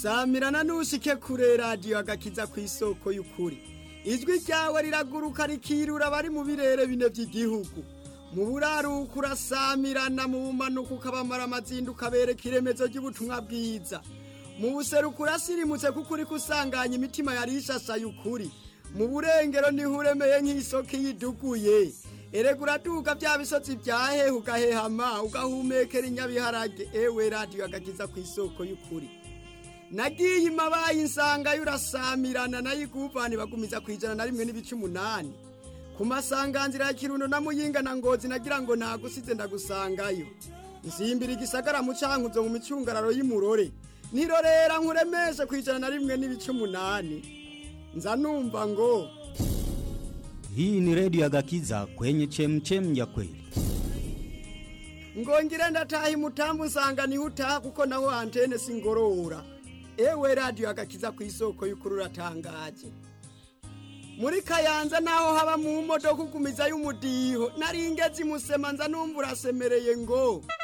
samirana nushike kure radio agakiza kw'isoko y'ukuri. Ijwi ryawe riraguruka rikirura bari mu birere bine by'igihugu. Mu buraruko urasamirana, mu bumanuko ukabamara amazinduka bereka iremezo ry'ubutumwa bwiza. Mu buseruko urasirimutse kuko uri kusanganya imitima yari ishashaye ukuri. Mu burengero niho uremeye nk'isoko yiduguye. Erega uraduka bya bisozi byahehe ugahehama ugahumekera inyabiharage. Ewe radio agakiza kw'isoko y'ukuri. Nagiye imabaye insanga yurasamirana nayiguvani bagumiza kwijana na 1.8. Ku masanganzira ya Kirundo na Muyinga na Ngozi nagira ngo nagusize ndagusangayo. Nsimbira igisagara mu cankuzo mu micungararo y'Imurore. Nirorera nkuremeshe kwijana na 1.8. Nza numva ngo hii ni radio ya Gakiza kwenye chemchem ya kweli. Ngongire ndatahi mutambu nsanga ni utaha kuko naho antene singorora. Ewe radio agakiza kw'isoko y'ukuri uratangaje. Muri Kayanza naho haba mu modoka kugumiza y'umudiho naringeze musema nza numva urasemereye ngo